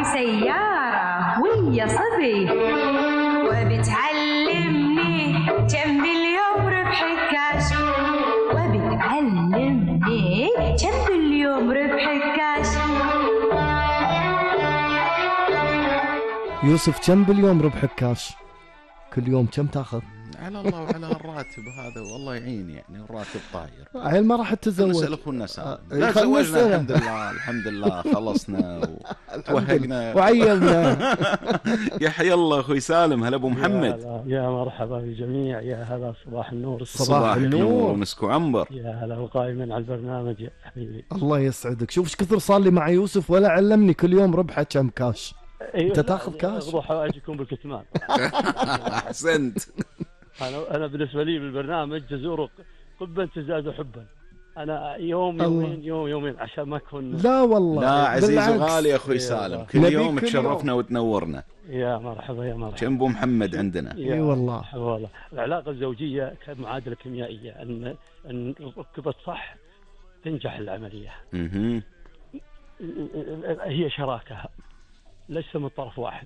سيارة ويا صبي، وبتعلمني كم باليوم ربح الكاش، وبتعلمني كم باليوم ربح الكاش. يوسف كم باليوم ربحك كاش؟ كل يوم كم تاخذ؟ على الله وعلى الراتب هذا والله يعين، يعني الراتب طاير. عيل ما راح تتزوج. نسأل اخونا سالم. لا تزوجنا الحمد لله، الحمد لله خلصنا وتوهقنا وعيلنا. يا حي الله اخوي سالم. هلا ابو محمد. يا مرحبا بالجميع، يا هلا صباح النور. صباح النور ومسك وعنبر. يا هلا وقائما على البرنامج يا حبيبي. الله يسعدك. شوف ايش كثر صار لي مع يوسف ولا علمني كل يوم ربحه كم كاش. أيوة، انت تاخذ كاش؟ اغضوا حوائجكم بالكتمان. احسنت. انا بالنسبه لي بالبرنامج تزور قبا تزداد حبا. انا يومين عشان ما اكون. لا والله، لا عزيز بالعكس. وغالي يا اخوي سالم، كل يوم تشرفنا وتنورنا. يا مرحبا يا مرحبا. كم ابو محمد عندنا. اي والله. والله العلاقه الزوجيه كمعادله كيميائيه، ان ركبت صح تنجح العمليه. هي شراكه ليس من طرف واحد،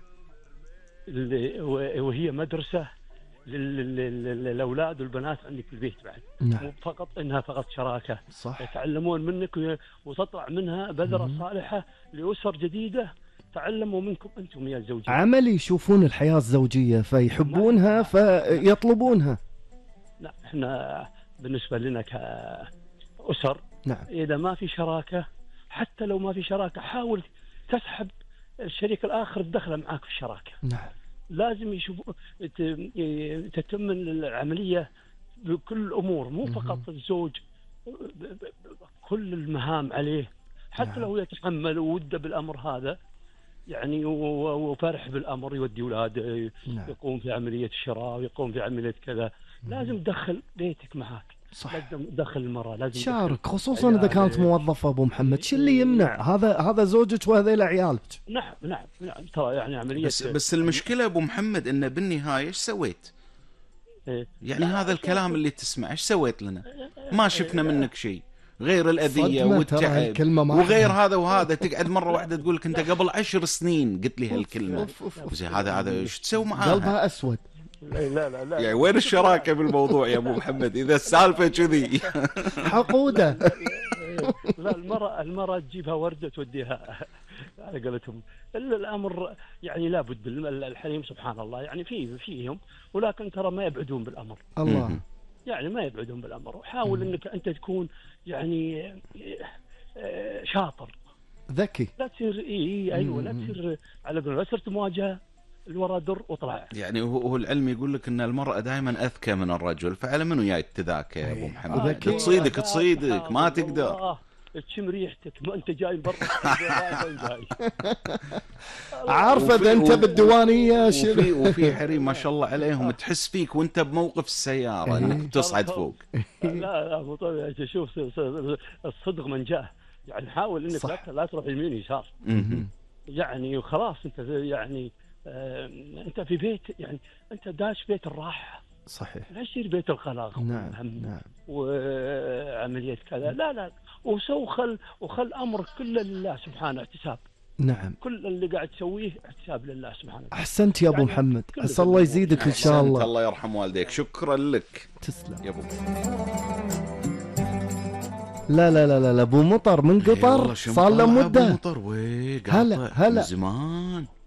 وهي مدرسة للأولاد والبنات عندك في البيت بعد. نعم. مو فقط إنها فقط شراكة، صح. يتعلمون منك وتطلع منها بذرة صالحة لأسر جديدة تعلموا منكم أنتم يا الزوجين. عملي يشوفون الحياة الزوجية فيحبونها فيطلبونها. لا إحنا بالنسبة لنا كأسر، نعم. إذا ما في شراكة، حتى لو ما في شراكة حاول تسحب الشريك الآخر تدخله معاك في الشراكة. نعم. لازم يشوفوا تتم العملية بكل الأمور، مو فقط الزوج كل المهام عليه، حتى نعم. لو يتحمل ووده بالأمر هذا يعني وفرح بالأمر، يودي أولاده. نعم. يقوم في عملية الشراء ويقوم في عملية كذا. لازم تدخل بيتك معاك. صح. لازم تدخل المرأة، لازم شارك، خصوصا اذا كانت موظفه ابو محمد. شو اللي يمنع؟ هذا زوجك وهذيل عيالك. نعم ترى يعني عملية. بس المشكلة ابو محمد انه بالنهاية ايش سويت؟ يعني هذا الكلام اللي تسمع ايش سويت لنا؟ ما شفنا منك شيء غير الأذية والتعب وغير هذا وهذا. تقعد مرة واحدة تقول لك انت قبل 10 سنين قلت لي هالكلمة. زي هذا ايش تسوي معاها؟ قلبها اسود. لا يعني وين الشراكة بالموضوع يا ابو محمد اذا السالفة كذي؟ حقودة. لا المرأة تجيبها وردة توديها على قولتهم. الأمر يعني لابد الحريم سبحان الله يعني فيهم، ولكن ترى ما يبعدون بالأمر. الله. يعني ما يبعدون بالأمر. وحاول انك انت تكون يعني شاطر ذكي. لا تصير ايوه لا تصير على قولة، لا تصير تواجه الورا در وطلع. يعني هو العلم يقول لك ان المرأة دائما اذكى من الرجل، فعلى منو جاي التذاكى يا ابو محمد؟ تصيدك ما تقدر تشم ريحتك، ما انت جاي برا. عارفه اذا انت بالديوانيه. وفي حريم ما شاء الله عليهم تحس فيك وانت بموقف السياره انك تصعد فوق. لا مو طبيعي. شوف الصدق من جاه، يعني حاول انك لا تروح يمين يسار. يعني وخلاص انت يعني انت في بيت، يعني انت داش بيت الراحه. صحيح. لا يصير بيت القلق. نعم. وعمليه كذا. لا وخل امر كله لله سبحانه، احتساب. نعم. كل اللي قاعد تسويه احتساب لله سبحانه. احسنت يا ابو يعني محمد، عسى الله يزيدك ان شاء الله. الله يرحم والديك. شكرا لك. تسلم يا ابو. لا ابو مطر من قطر صار له مده. ابو مطر هلا من زمان.